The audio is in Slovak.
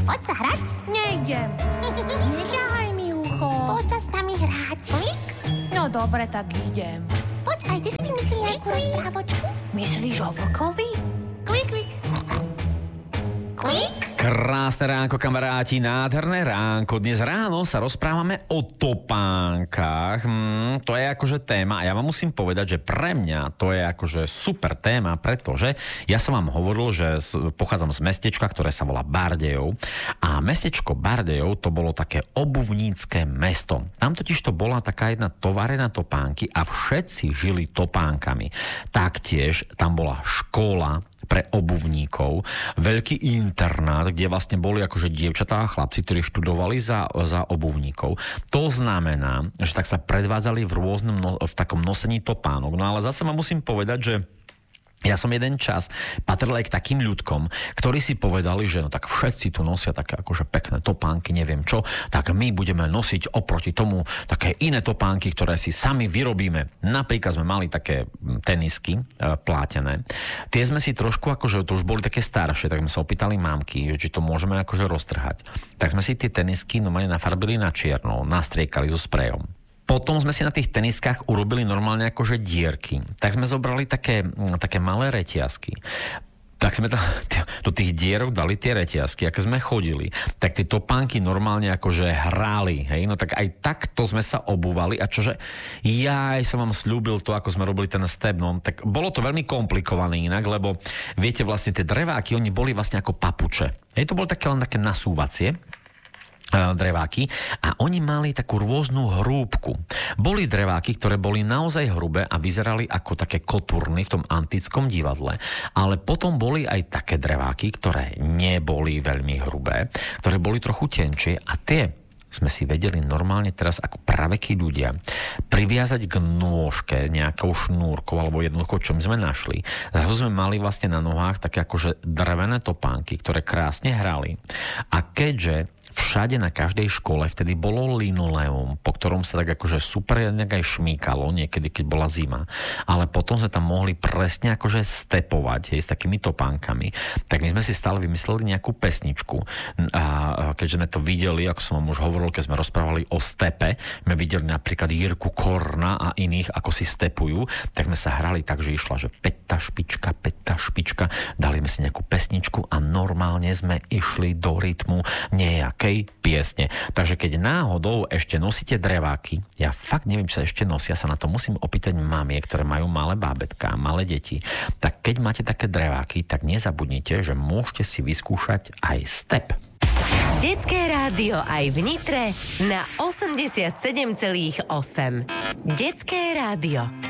Poď sa hrať. Nejdem. Neťahaj mi ucho. Poď sa s nami hrať. Klik. No dobre, tak idem. Počkaj, ty si vymyslel nejakú rozprávočku? Myslíš o vlkovi? Klik, klik. Klik. Krásne ránko, kamaráti, nádherné ránko. Dnes ráno sa rozprávame o topánkach. To je akože téma a ja vám musím povedať, že pre mňa to je akože super téma, pretože ja som vám hovoril, že pochádzam z mestečka, ktoré sa volá Bardejov a mestečko Bardejov to bolo také obuvnícke mesto. Tam totiž to bola taká jedna továreň topánky a všetci žili topánkami. Taktiež tam bola škola pre obuvníkov, veľký internát, kde vlastne boli akože dievčatá a chlapci, ktorí študovali za obuvníkov. To znamená, že tak sa predvádzali v takom nosení topánok. No ale zase ma musím povedať, že ja som jeden čas patril aj k takým ľudkom, ktorí si povedali, že no tak všetci tu nosia také akože pekné topánky, neviem čo, tak my budeme nosiť oproti tomu také iné topánky, ktoré si sami vyrobíme. Napríklad sme mali také tenisky plátené. Tie sme si trošku akože, to už boli také staršie, tak sme sa opýtali mámky, že či to môžeme akože roztrhať. Tak sme si tie tenisky normálne nafarbili na čierno, nastriekali so sprejom. Potom sme si na tých teniskách urobili normálne akože dierky. Tak sme zobrali také malé reťazky. Tak sme do tých dierok dali tie reťazky. A keď sme chodili, tak tie topánky normálne akože hráli. Hej? No tak aj takto sme sa obúvali. A čože ja som vám sľúbil to, ako sme robili ten step. No, tak bolo to veľmi komplikované inak, lebo viete, vlastne tie dreváky, oni boli vlastne ako papuče. Hej, to bolo len také nasúvacie dreváky a oni mali takú rôznu hrúbku. Boli dreváky, ktoré boli naozaj hrubé a vyzerali ako také kotúrny v tom antickom divadle, ale potom boli aj také dreváky, ktoré neboli veľmi hrubé, ktoré boli trochu tenčie a tie sme si vedeli normálne teraz ako pravekí ľudia priviazať k nôžke nejakou šnúrkou alebo jednoducho, čo sme našli. Zrazu sme mali vlastne na nohách také akože drevené topánky, ktoré krásne hrali. A keďže všade na každej škole vtedy bolo linoleum, po ktorom sa tak akože super nejak aj šmíkalo, niekedy, keď bola zima. Ale potom sme tam mohli presne akože stepovať, hej, s takými topánkami. Tak my sme si stále vymysleli nejakú pesničku. A keďže sme to videli, ako som vám už hovoril, keď sme rozprávali o stepe, sme videli napríklad Jirku Korna a iných, ako si stepujú, tak sme sa hrali tak, že išla, že peta špička, dali sme si nejakú pesničku a normálne sme išli do rytmu nejakej piesne. Takže keď náhodou ešte nosíte dreváky, ja fakt neviem, či sa ešte nosia, sa na to musím opýtať mamie, ktoré majú malé bábätká, malé deti, tak keď máte také dreváky, tak nezabudnite, že môžete si vyskúšať aj step. Detské rádio aj v Nitre na 87,8. Detské rádio.